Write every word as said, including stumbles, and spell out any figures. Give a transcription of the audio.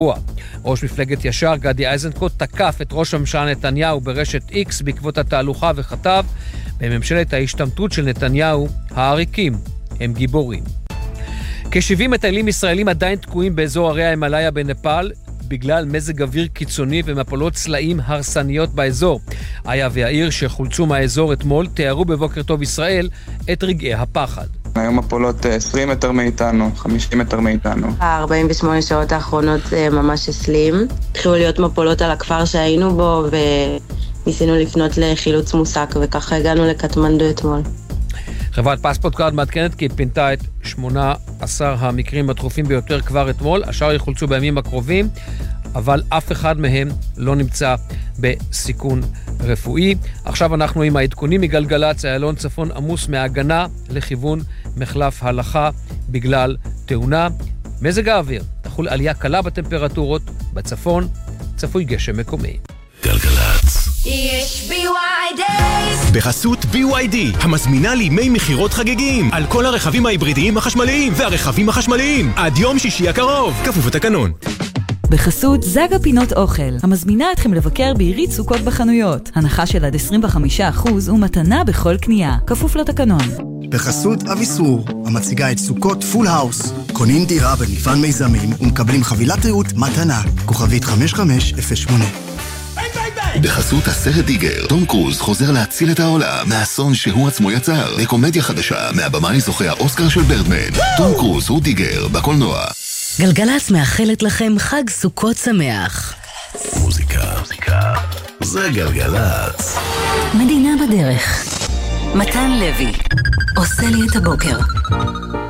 ראש מפלגת ישר גדי איזנקוט תקף את ראש הממשלה נתניהו ברשת איקס בעקבות התהלוכה וכתב, בממשלת ההשתמטות של נתניהו, העריקים הם גיבורים. כ-שבעים מטיילים ישראלים עדיין תקועים באזור הרי ההימאליה בנפאל, בגלל מזג אוויר קיצוני ומפלות צלעים הרסניות באזור. איה והעיר שחולצו מהאזור אתמול תיארו בבוקר טוב ישראל את רגעי הפחד. היום מפולות עשרים מטר מאיתנו, חמישים מטר מאיתנו. ה-ארבעים ושמונה שעות האחרונות ממש הסלים. התחילו להיות מפולות על הכפר שהיינו בו וניסינו לפנות לחילוץ מוסק וככה הגענו לקטמנדו אתמול. חברת פספורט קארד מעדכנת כי פינתה את שמונה עשר המקרים הדחופים ביותר כבר אתמול, השאר יחולצו בימים הקרובים, אבל אף אחד מהם לא נמצא בסיכון רפואי. עכשיו אנחנו עם העדכונים מגלגלצ, איילון צפון עמוס מהגנה לכיוון מחלף הלכה בגלל תאונה. מזג האוויר, תחול עלייה קלה בטמפרטורות, בצפון צפוי גשם מקומי. גלגלצ. יש בי וואי דייז בחסות בי וואי די, המזמינה לימי מחירות חגגים על כל הרכבים ההיברידיים החשמליים והרכבים החשמליים עד יום שישי הקרוב, כפוף לתקנון. בחסות זאגה פינות אוכל, המזמינה אתכם לבקר בעירית סוכות בחנויות. הנחה של עד עשרים וחמישה אחוז ומתנה בכל קנייה, כפוף לתקנון. בחסות אביסור, המציגה את סוכות פול האוס. קונים דירה במפעל מיזמים ומקבלים חבילת ריהוט מתנה. כוכבית חמש חמש אפס שמונה. בחסות הסרט דיגר, תום קרוז חוזר להציל את העולם מהאסון שהוא עצמו יצר. בקומדיה חדשה מהבמאי זוכה האוסקר של ברדמן. תום קרוז הוא דיגר בקולנוע. גלגלצ מאחלת לכם חג סוכות שמח. מוזיקה, מוזיקה, זה גלגלצ. מדינה בדרך. מתן לוי עושה לי את הבוקר.